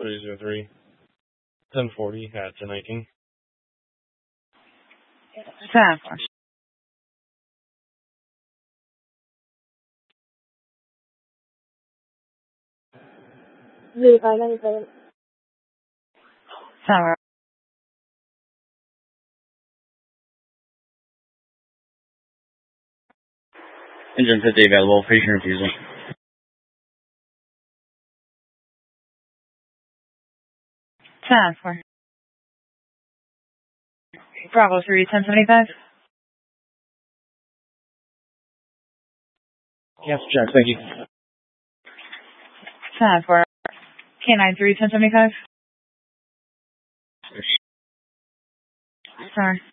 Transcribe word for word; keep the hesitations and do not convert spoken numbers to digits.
three zero three, ten forty at ten nineteen. ten four. zero five nine seven. Tower. Engine fifty available, patient refusal. ten four. Bravo three, ten seventy-five. Yes, check, thank you. ten four. K nine three, ten seventy-five. Sorry.